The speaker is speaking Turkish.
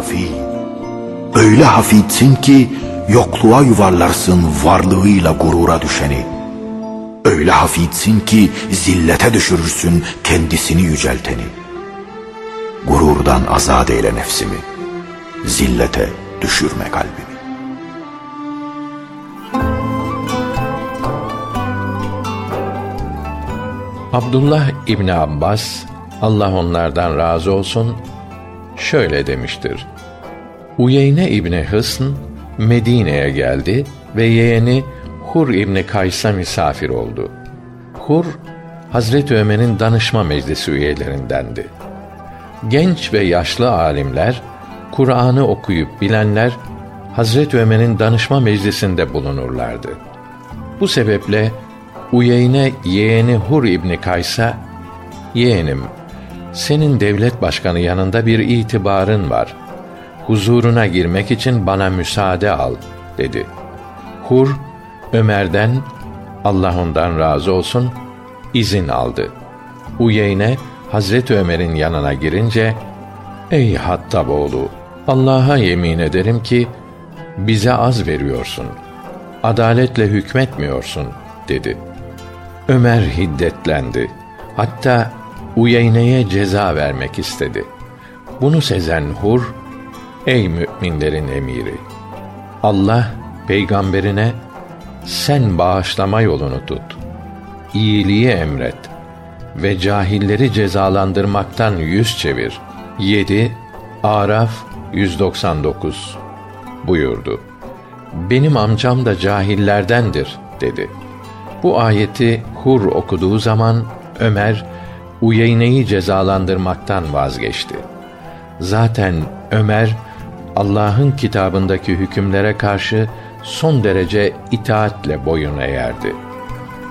hafi. Öyle hafitsin ki yokluğa yuvarlarsın varlığıyla gurura düşeni. Öyle hafitsin ki zillete düşürürsün kendisini yücelteni. Gururdan azat eyle nefsimi, zillete düşürme kalbimi. Abdullah İbni Abbas, Allah onlardan razı olsun, şöyle demiştir: Uyeyne İbni Hısn Medine'ye geldi ve yeğeni Hur İbni Kays'a misafir oldu. Hur, Hazreti Ömer'in danışma meclisi üyelerindendi. Genç ve yaşlı alimler, Kur'an'ı okuyup bilenler, Hazreti Ömer'in danışma meclisinde bulunurlardı. Bu sebeple Uyeyne yeğeni Hur İbni Kays'a, "Yeğenim, senin devlet başkanı yanında bir itibarın var. Huzuruna girmek için bana müsaade al," dedi. Hur, Ömer'den, Allah ondan razı olsun, izin aldı. Uyeyne, Hazreti Ömer'in yanına girince, "Ey Hattaboğlu, Allah'a yemin ederim ki, bize az veriyorsun. Adaletle hükmetmiyorsun," dedi. Ömer hiddetlendi. Hatta Uyeyne'ye ceza vermek istedi. Bunu sezen Hur, "Ey müminlerin emiri! Allah peygamberine, sen bağışlama yolunu tut, iyiliği emret ve cahilleri cezalandırmaktan yüz çevir." 7 Araf 199 buyurdu. "Benim amcam da cahillerdendir," dedi. Bu ayeti Hur okuduğu zaman Ömer, Uyeyne'yi cezalandırmaktan vazgeçti. Zaten Ömer, Allah'ın kitabındaki hükümlere karşı son derece itaatle boyun eğerdi.